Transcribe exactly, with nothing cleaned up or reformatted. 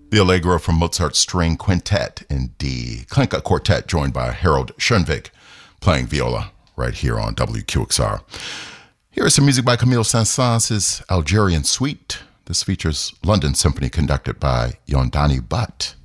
The Allegro from Mozart's String Quintet in D. Klinka Quartet, joined by Harold Schoenweg, playing viola right here on W Q X R. Here is some music by Camille Saint-Saëns, his Algerian Suite. This features London Symphony conducted by Yondani Butt.